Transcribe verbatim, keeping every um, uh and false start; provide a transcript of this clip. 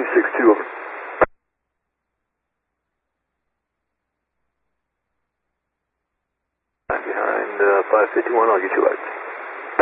six two, over. Behind uh, five fifty-one, I'll get you lights.